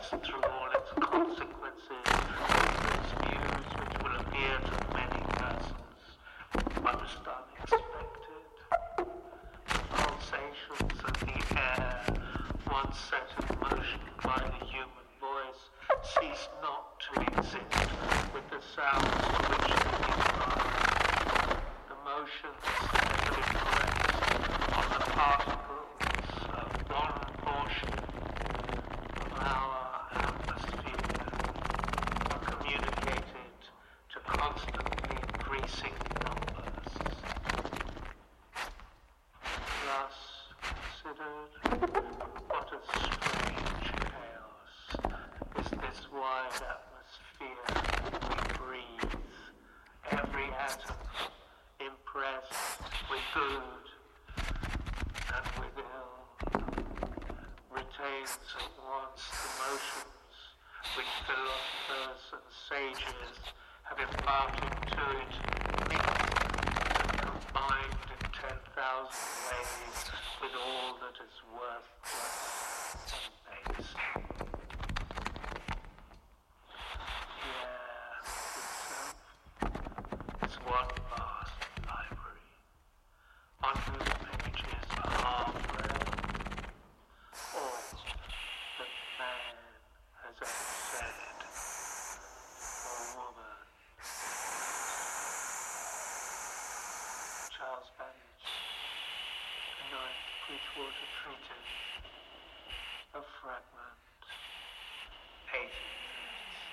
reflects through all its consequences its views which will appear to many persons most unexpected. Pulsations of the air, once set in motion by the human voice, cease not to exist with the sounds to which they give rise. The motions steadily press on the particles of one portion of our atmosphere are communicated to constantly increasing numbers. Thus considered, what a strange chaos is this wide atmosphere we breathe. Every atom impressed with good and with ill retains at once the motions which philosophers and sages have imparted to it, mixed and combined in 10,000 ways with all that is worthless and base. The air itself is one vast library, on whose pages are read all that man has ever said or woman. Charles Babbage, The Ninth Bridgewater Treatise, a fragment.